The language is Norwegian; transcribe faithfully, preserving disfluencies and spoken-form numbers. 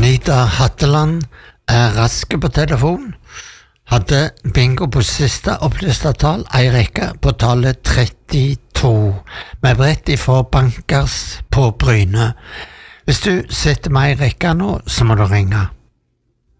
Anita Hatteland er raske på telefon. Hadde bingo på siste opplyste tall, ei rekke på tallet trettito, med brett ifra Bankers på Bryne. Hvis du sitter med ei rekke nå, så må du ringe.